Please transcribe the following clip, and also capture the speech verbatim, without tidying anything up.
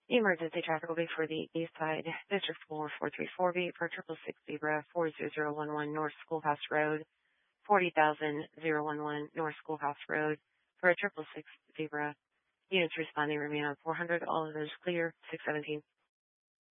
Emergency traffic will be for the East Side District four four three four B for triple six zebra four zero zero one one North Schoolhouse Road, forty thousand zero one one North Schoolhouse Road for a triple six zebra. Units responding remain on four hundred. All of those clear. six seventeen.